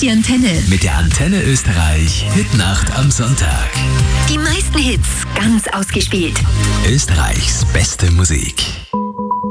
die Antenne. Mit der Antenne Österreich Hitnacht am Sonntag. Die meisten Hits ganz ausgespielt. Österreichs beste Musik.